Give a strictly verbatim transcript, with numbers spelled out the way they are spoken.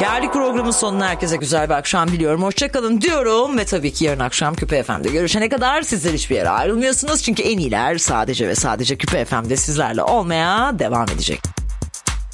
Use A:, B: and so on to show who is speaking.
A: Geldik programın sonuna, herkese güzel bir akşam diliyorum. Hoşçakalın diyorum ve tabii ki yarın akşam Küpe F M'de görüşene kadar sizler hiçbir yere ayrılmıyorsunuz. Çünkü en iyiler sadece ve sadece Küpe F M'de sizlerle olmaya devam edecek.